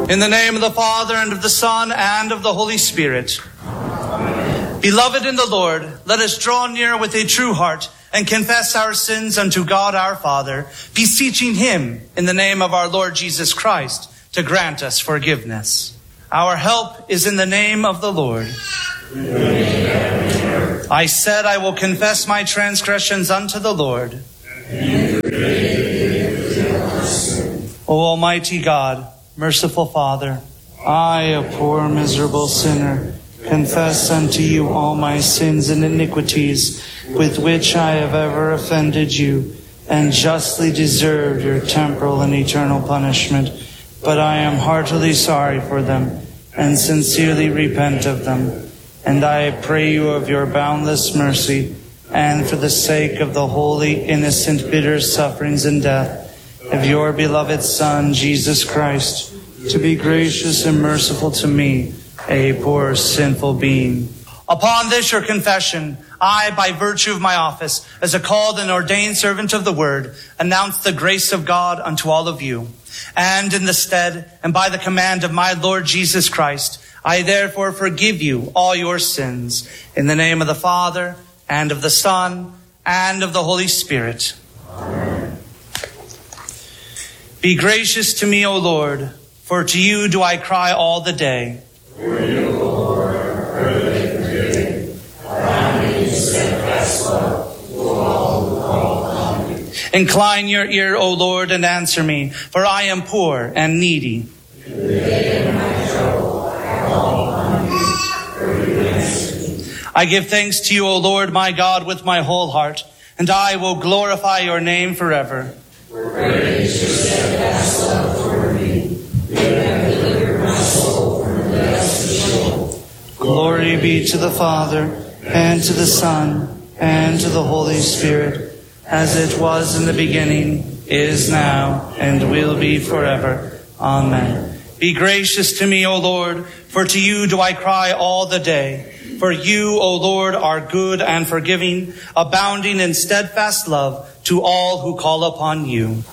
In the name of the Father, and of the Son, and of the Holy Spirit. Amen. Beloved in the Lord, let us draw near with a true heart and confess our sins unto God our Father, beseeching him in the name of our Lord Jesus Christ to grant us forgiveness. Our help is in the name of the Lord. Amen. I said, I will confess my transgressions unto the Lord. O Almighty God, merciful Father, I, a poor miserable sinner, confess unto you all my sins and iniquities with which I have ever offended you, and justly deserved your temporal and eternal punishment. But I am heartily sorry for them, and sincerely repent of them. And I pray you of your boundless mercy, and for the sake of the holy, innocent, bitter sufferings and death of your beloved Son, Jesus Christ, to be gracious and merciful to me, a poor sinful being. Upon this your confession, I, by virtue of my office, as a called and ordained servant of the word, announce the grace of God unto all of you. And in the stead and by the command of my Lord Jesus Christ, I therefore forgive you all your sins, in the name of the Father, and of the Son, and of the Holy Spirit. Amen. Be gracious to me, O Lord, for to you do I cry all the day. For you, Lord, early forgiving, around me steadfast love to all who call upon you. Incline your ear, O Lord, and answer me, for I am poor and needy. In the day of my trouble, I call upon you, for you answer me. I give thanks to you, O Lord, my God, with my whole heart, and I will glorify your name forever. For great is your steadfast love toward me. You have delivered my soul from the depths of Sheol. Glory be to the Father, and to the Son, and to the Holy Spirit, as it was in the beginning, is now, and will be forever. Amen. Be gracious to me, O Lord, for to you do I cry all the day. For you, O Lord, are good and forgiving, abounding in steadfast love to all who call upon you.